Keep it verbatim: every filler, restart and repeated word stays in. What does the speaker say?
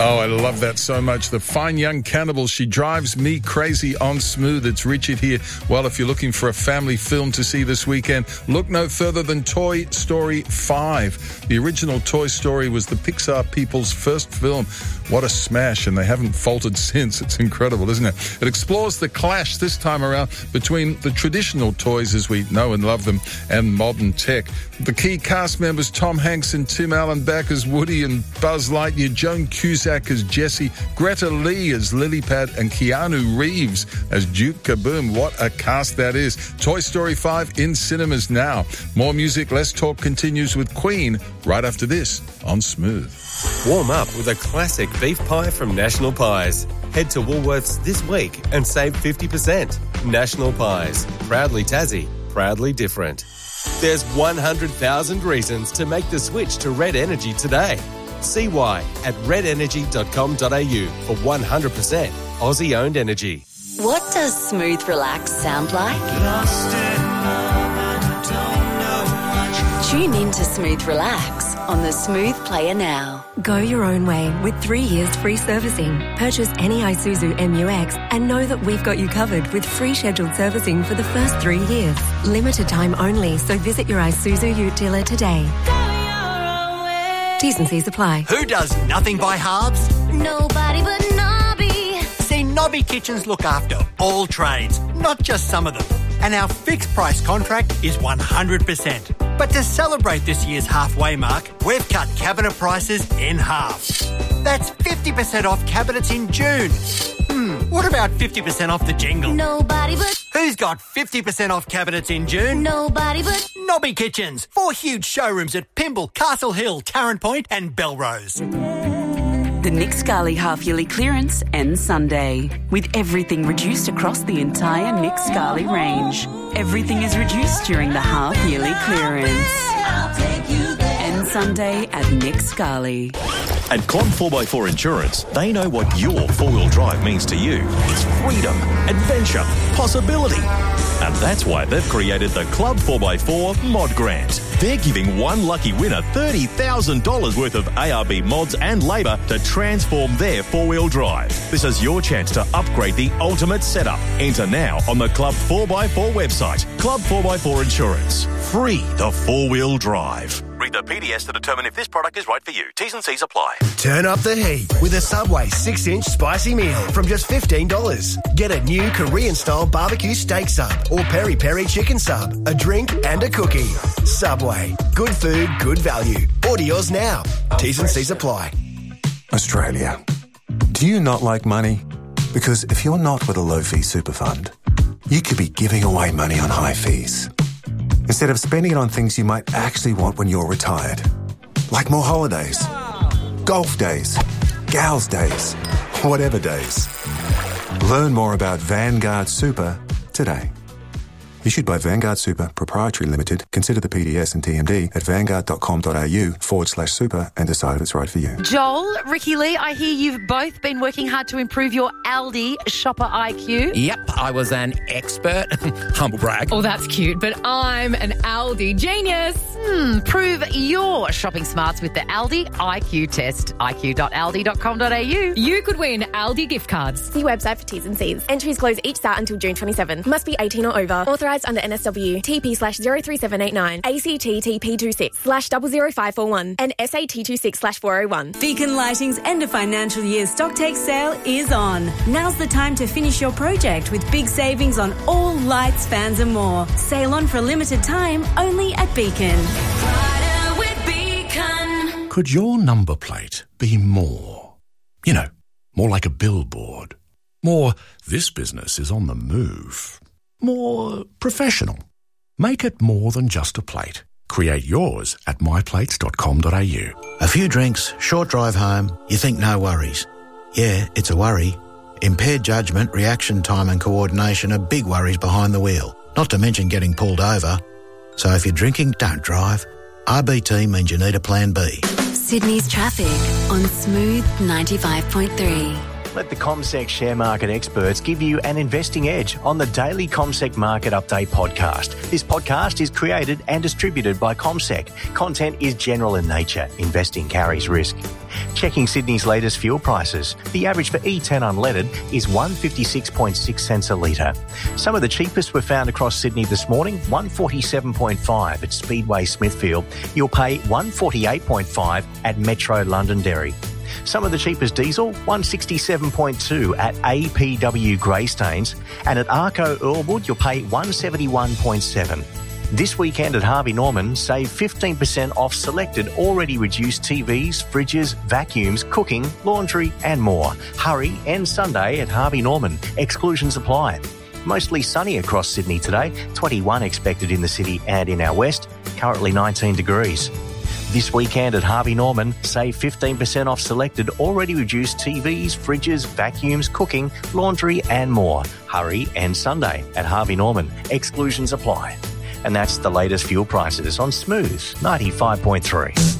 Oh, I love that so much. The Fine Young Cannibal, She Drives Me Crazy on Smooth. It's Richard here. Well, if you're looking for a family film to see this weekend, look no further than Toy Story five. The original Toy Story was the Pixar people's first film. What a smash, and they haven't faltered since. It's incredible, isn't it? It explores the clash this time around between the traditional toys as we know and love them and modern tech. The key cast members, Tom Hanks and Tim Allen back as Woody and Buzz Lightyear, Joan Cusack as Jessie, Greta Lee as Lilypad, and Keanu Reeves as Duke Kaboom. What a cast that is. Toy Story five in cinemas now. More music, less talk continues with Queen right after this on Smooth. Warm up with a classic beef pie from National Pies. Head to Woolworths this week and save fifty percent. National Pies. Proudly Tassie. Proudly different. There's one hundred thousand reasons to make the switch to Red Energy today. See why at red energy dot com dot a u for one hundred percent Aussie-owned energy. What does Smooth Relax sound like? Lost in love and don't know much. Tune in to Smooth Relax on the Smooth Player now. Go your own way with three years free servicing. Purchase any Isuzu M U X and know that we've got you covered with free scheduled servicing for the first three years. Limited time only, so visit your Isuzu Ute dealer today. T's and C's apply. Who does nothing by halves? Nobody but Nobby. See, Nobby Kitchens look after all trades, not just some of them. And our fixed price contract is one hundred percent. But to celebrate this year's halfway mark, we've cut cabinet prices in half. That's fifty percent off cabinets in June. Hmm, what about fifty percent off the jingle? Nobody but... Who's got fifty percent off cabinets in June? Nobody but... Nobby Kitchens. Four huge showrooms at Pymble, Castle Hill, Tarrant Point and Belrose. The Nick Scali half-yearly clearance ends Sunday, with everything reduced across the entire Nick Scali range. Everything is reduced during the half-yearly clearance. Ends Sunday at Nick Scali. At Club four by four Insurance, they know what your four-wheel drive means to you. It's freedom, adventure, possibility. And that's why they've created the Club four by four Mod Grant. They're giving one lucky winner thirty thousand dollars worth of A R B mods and labour to transform their four-wheel drive. This is your chance to upgrade the ultimate setup. Enter now on the Club four by four website. Club four by four Insurance. Free the four-wheel drive. Read the P D S to determine if this product is right for you. T's and C's apply. Turn up the heat with a Subway six inch spicy meal from just fifteen dollars. Get a new Korean-style barbecue steak sub or peri-peri chicken sub, a drink and a cookie. Subway. Good food, good value. Order yours now. T's and C's apply. Australia. Do you not like money? Because if you're not with a low-fee super fund, you could be giving away money on high fees, instead of spending it on things you might actually want when you're retired. Like more holidays, golf days, gals days, whatever days. Learn more about Vanguard Super today. Issued by Vanguard Super Proprietary Limited. Consider the P D S and T M D at vanguard.com.au forward slash super and decide if it's right for you. Joel, Ricky Lee, I hear you've both been working hard to improve your Aldi shopper I Q. Yep, I was an expert. Humble brag. Oh, that's cute, but I'm an Aldi genius. Hmm, prove your shopping smarts with the Aldi I Q test. I Q dot aldi dot com dot a u. You could win Aldi gift cards. See website for T's and C's. Entries close each start until June twenty-seventh. Must be eighteen or over. Authorised under N S W. T P slash zero three seven eight nine. A C T T P two six slash double zero five four one. And S A T two six slash four oh one. Beacon Lighting's end of financial year stocktake sale is on. Now's the time to finish your project with big savings on all lights, fans and more. Sale on for a limited time only at Beacon. Brighter with Beacon. Could your number plate be more? You know, more like a billboard. More, this business is on the move. More professional. Make it more than just a plate. Create yours at my plates dot com dot a u. A few drinks, short drive home, you think no worries. Yeah, it's a worry. Impaired judgment, reaction time and coordination are big worries behind the wheel, not to mention getting pulled over. So if you're drinking, don't drive. R B T means you need a plan B. Sydney's traffic on Smooth ninety-five point three. Let the CommSec share market experts give you an investing edge on the daily CommSec Market Update podcast. This podcast is created and distributed by CommSec. Content is general in nature. Investing carries risk. Checking Sydney's latest fuel prices. The average for E ten unleaded is one dollar fifty-six point six cents a litre. Some of the cheapest were found across Sydney this morning. one dollar forty-seven point five at Speedway Smithfield. You'll pay one dollar forty-eight point five at Metro Londonderry. Some of the cheapest diesel, one dollar sixty-seven point two at A P W Greystanes, and at Arco Earlwood you'll pay one dollar seventy-one point seven. This weekend at Harvey Norman, save fifteen percent off selected already reduced T Vs, fridges, vacuums, cooking, laundry and more. Hurry, end Sunday at Harvey Norman. Exclusions apply. Mostly sunny across Sydney today, twenty-one expected in the city and in our west, currently nineteen degrees. This weekend at Harvey Norman, save fifteen percent off selected already reduced T Vs, fridges, vacuums, cooking, laundry and more. Hurry, end Sunday at Harvey Norman. Exclusions apply. And that's the latest fuel prices on Smooth ninety-five point three.